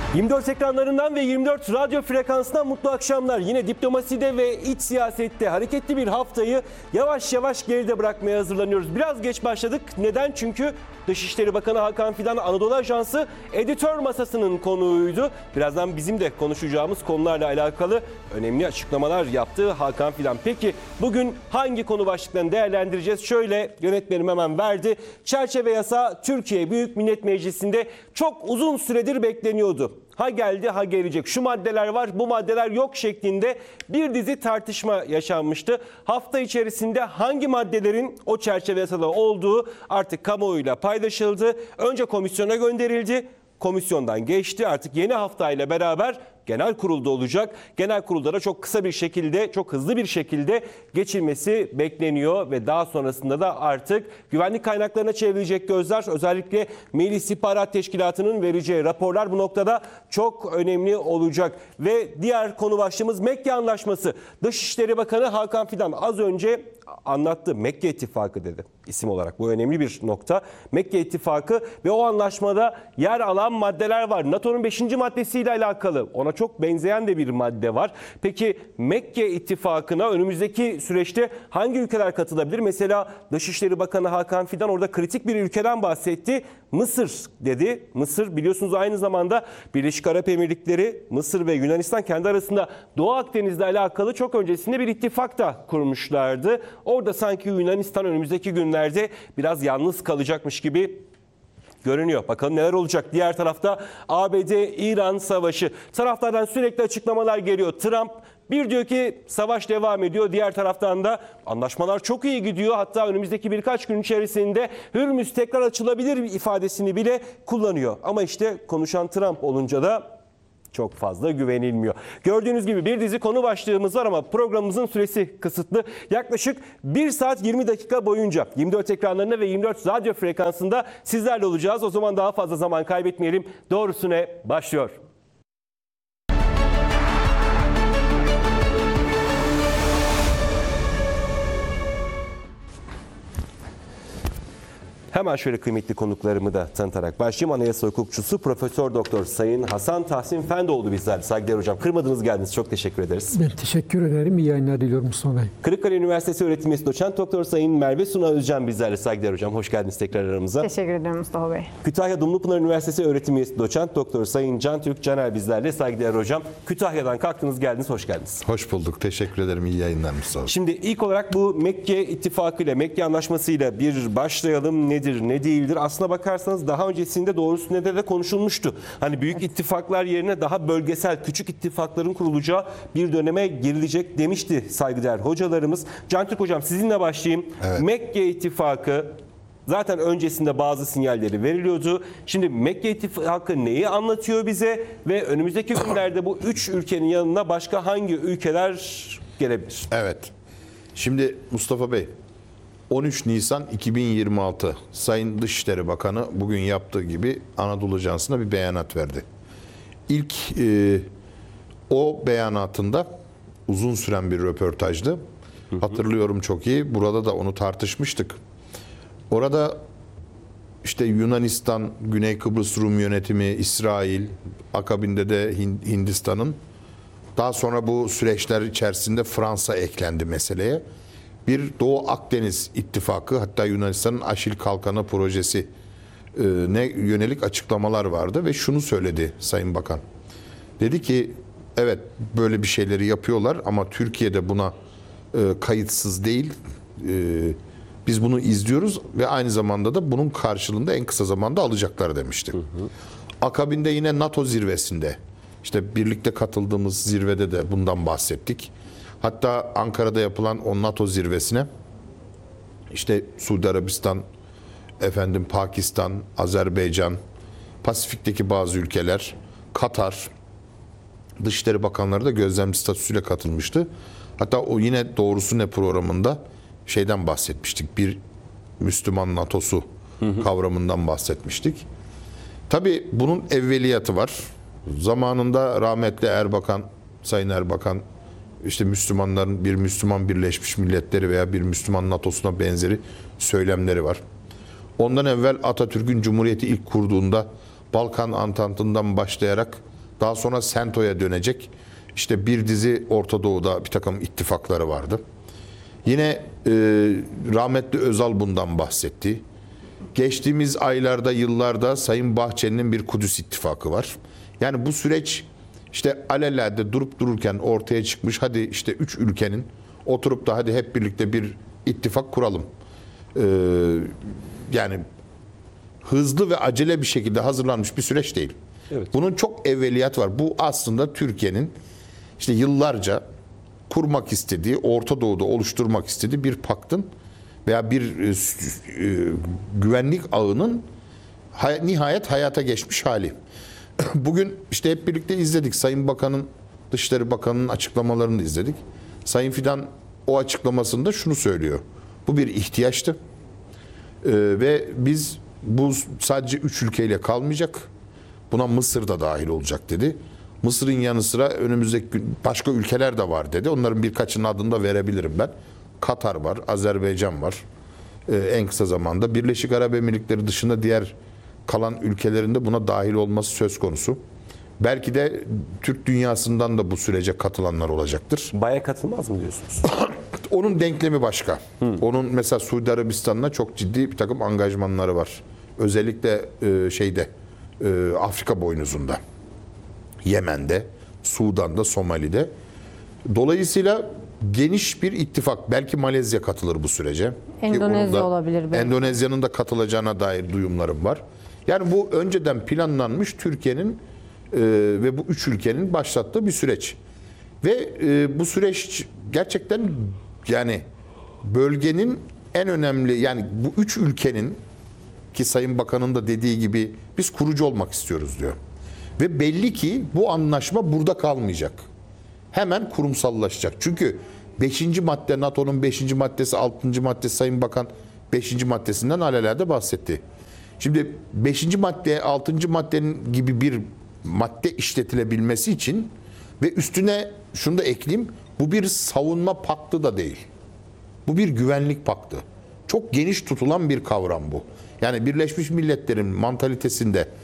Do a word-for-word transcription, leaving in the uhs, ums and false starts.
yirmi dört ekranlarından ve yirmi dört radyo frekansından mutlu akşamlar. Yine diplomaside ve iç siyasette hareketli bir haftayı yavaş yavaş geride bırakmaya hazırlanıyoruz. Biraz geç başladık. Neden? Çünkü Dışişleri Bakanı Hakan Fidan Anadolu Ajansı editör masasının konuğuydu. Birazdan bizim de konuşacağımız konularla alakalı önemli açıklamalar yaptı Hakan Fidan. Peki bugün hangi konu başlıklarını değerlendireceğiz? Şöyle, yönetmenim hemen verdi. Çerçeve yasa Türkiye Büyük Millet Meclisi'nde çok uzun süredir bekleniyordu. Ha geldi ha gelecek. Şu maddeler var, bu maddeler yok şeklinde bir dizi tartışma yaşanmıştı. Hafta içerisinde hangi maddelerin o çerçeve yasada olduğu artık kamuoyuyla paylaşıldı. Önce komisyona gönderildi. Komisyondan geçti. Artık yeni haftayla beraber genel kurulda olacak. Genel kurulda da çok kısa bir şekilde, çok hızlı bir şekilde geçilmesi bekleniyor ve daha sonrasında da artık güvenlik kaynaklarına çevrilecek gözler. Özellikle Milli İstihbarat Teşkilatı'nın vereceği raporlar bu noktada çok önemli olacak. Ve diğer konu başlığımız Mekke Anlaşması. Dışişleri Bakanı Hakan Fidan az önce anlattı. Mekke İttifakı dedi isim olarak. Bu önemli bir nokta. Mekke İttifakı ve o anlaşmada yer alan maddeler var. NATO'nun beşinci maddesiyle alakalı. Ona çok benzeyen de bir madde var. Peki Mekke İttifakı'na önümüzdeki süreçte hangi ülkeler katılabilir? Mesela Dışişleri Bakanı Hakan Fidan orada kritik bir ülkeden bahsetti. Mısır dedi. Mısır biliyorsunuz aynı zamanda Birleşik Arap Emirlikleri, Mısır ve Yunanistan kendi arasında Doğu Akdeniz'le alakalı çok öncesinde bir ittifak da kurmuşlardı. Orada sanki Yunanistan önümüzdeki günlerde biraz yalnız kalacakmış gibi görünüyor. Bakalım neler olacak. Diğer tarafta A B D-İran savaşı. Taraflardan sürekli açıklamalar geliyor. Trump bir diyor ki savaş devam ediyor. Diğer taraftan da anlaşmalar çok iyi gidiyor. Hatta önümüzdeki birkaç gün içerisinde Hürmüz tekrar açılabilir ifadesini bile kullanıyor. Ama işte konuşan Trump olunca da çok fazla güvenilmiyor. Gördüğünüz gibi bir dizi konu başlığımız var ama programımızın süresi kısıtlı. Yaklaşık bir saat yirmi dakika boyunca yirmi dört ekranlarında ve yirmi dört radyo frekansında sizlerle olacağız. O zaman daha fazla zaman kaybetmeyelim. Doğrusu ne? Başlıyor. Hemen şöyle kıymetli konuklarımı da tanıtarak başlayayım. Anayasa hukukçusu Profesör Doktor Sayın Hasan Tahsin Fendoğlu bizlerle. Saygıdeğer hocam. Kırmadınız geldiniz. Çok teşekkür ederiz. Ben teşekkür ederim. İyi yayınlar diliyorum Mustafa Bey. Kırıkkale Üniversitesi öğretim üyesi doçent Doktor Sayın Merve Suna Özcan bizlerle. Saygıdeğer hocam. Hoş geldiniz tekrar aramıza. Teşekkür ederim Mustafa Bey. Kütahya Dumlupınar Üniversitesi öğretim üyesi doçent Doktor Sayın Can Türk Caner bizlerle. Saygıdeğer hocam. Kütahya'dan kalktınız geldiniz. Hoş geldiniz. Hoş bulduk. Teşekkür ederim. İyi yayınlar Mustafa. Şimdi ilk olarak bu Mekke İttifakı ile Mekke Anlaşması ile bir başlayalım. Nedir, ne değildir? Aslına bakarsanız daha öncesinde doğrusu ne de, de konuşulmuştu. Hani büyük ittifaklar yerine daha bölgesel küçük ittifakların kurulacağı bir döneme girilecek demişti saygıdeğer hocalarımız. Can Türk hocam sizinle başlayayım. Evet. Mekke İttifakı zaten öncesinde bazı sinyalleri veriliyordu. Şimdi Mekke İttifakı neyi anlatıyor bize ve önümüzdeki günlerde bu üç ülkenin yanına başka hangi ülkeler gelebilir? Evet. Şimdi Mustafa Bey, on üç Nisan iki bin yirmi altı Sayın Dışişleri Bakanı bugün yaptığı gibi Anadolu Ajansı'na bir beyanat verdi. İlk e, o beyanatında uzun süren bir röportajdı. Hı hı. Hatırlıyorum çok iyi. Burada da onu tartışmıştık. Orada işte Yunanistan, Güney Kıbrıs Rum yönetimi, İsrail, akabinde de Hindistan'ın, daha sonra bu süreçler içerisinde Fransa eklendi meseleye. Bir Doğu Akdeniz ittifakı, hatta Yunanistan'ın Aşil Kalkanı projesi ne yönelik açıklamalar vardı ve şunu söyledi Sayın Bakan. Dedi ki evet böyle bir şeyleri yapıyorlar ama Türkiye'de buna kayıtsız değil. Biz bunu izliyoruz ve aynı zamanda da bunun karşılığında en kısa zamanda alacaklar demişti. Hı hı. Akabinde yine NATO zirvesinde, işte birlikte katıldığımız zirvede de bundan bahsettik. Hatta Ankara'da yapılan o NATO zirvesine işte Suudi Arabistan, efendim Pakistan, Azerbaycan, Pasifik'teki bazı ülkeler, Katar, Dışişleri Bakanları da gözlemci statüsüyle katılmıştı. Hatta o yine Doğrusu Ne programında şeyden bahsetmiştik. Bir Müslüman NATO'su hı hı. kavramından bahsetmiştik. Tabii bunun evveliyatı var. Zamanında rahmetli Erbakan, Sayın Erbakan, işte Müslümanların bir Müslüman Birleşmiş Milletleri veya bir Müslüman NATO'suna benzeri söylemleri var. Ondan evvel Atatürk'ün Cumhuriyeti ilk kurduğunda Balkan Antantı'ndan başlayarak Daha sonra SENTO'ya dönecek. İşte bir dizi Orta Doğu'da bir takım ittifakları vardı. Yine e, rahmetli Özal bundan bahsetti. Geçtiğimiz aylarda, yıllarda Sayın Bahçeli'nin bir Kudüs ittifakı var. Yani bu süreç işte alelade durup dururken ortaya çıkmış. Hadi işte üç ülkenin oturup da hadi hep birlikte bir ittifak kuralım. Ee, yani hızlı ve acele bir şekilde hazırlanmış bir süreç değil. Evet. Bunun çok evveliyat var. Bu aslında Türkiye'nin işte yıllarca kurmak istediği, Orta Doğu'da oluşturmak istediği bir paktın veya bir e, e, güvenlik ağının hay- nihayet hayata geçmiş hali. Bugün işte hep birlikte izledik. Sayın Bakan'ın, Dışişleri Bakanı'nın açıklamalarını izledik. Sayın Fidan o açıklamasında şunu söylüyor. Bu bir ihtiyaçtı. Ee, ve biz bu sadece üç ülkeyle kalmayacak. Buna Mısır da dahil olacak dedi. Mısır'ın yanı sıra önümüzdeki gün başka ülkeler de var dedi. Onların birkaçının adını da verebilirim ben. Katar var, Azerbaycan var. Ee, en kısa zamanda Birleşik Arap Emirlikleri dışında diğer kalan ülkelerinde buna dahil olması söz konusu. Belki de Türk dünyasından da bu sürece katılanlar olacaktır. Baya katılmaz mı diyorsunuz? Onun denklemi başka. Onun mesela Suudi Arabistan'la çok ciddi bir takım angajmanları var. Özellikle e, şeyde e, Afrika boynuzunda, Yemen'de, Sudan'da, Somali'de. Dolayısıyla geniş bir ittifak. Belki Malezya katılır bu sürece. Ki Endonezya onun da- olabilir belki. Endonezya'nın da katılacağına dair duyumlarım var. Yani bu önceden planlanmış Türkiye'nin e, ve bu üç ülkenin başlattığı bir süreç. Ve e, bu süreç gerçekten yani bölgenin en önemli, yani bu üç ülkenin, ki Sayın Bakan'ın da dediği gibi biz kurucu olmak istiyoruz diyor. Ve belli ki bu anlaşma burada kalmayacak. Hemen kurumsallaşacak. Çünkü beşinci madde, NATO'nun beşinci maddesi, altıncı maddesi, Sayın Bakan beşinci maddesinden alelade bahsetti. Şimdi beşinci madde, altıncı maddenin gibi bir madde işletilebilmesi için ve üstüne şunu da ekleyeyim, bu bir savunma paktı da değil. Bu bir güvenlik paktı. Çok geniş tutulan bir kavram bu. Yani Birleşmiş Milletler'in mantalitesinde